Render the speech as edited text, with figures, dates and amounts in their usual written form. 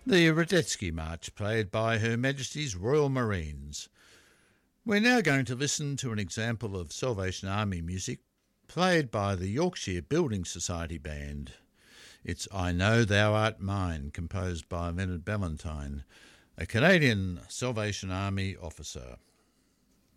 The Radetzky March played by Her Majesty's Royal Marines. We're now going to listen to an example of Salvation Army music played by the Yorkshire Building Society Band. It's I Know Thou Art Mine, composed by Leonard Ballantyne, a Canadian Salvation Army officer.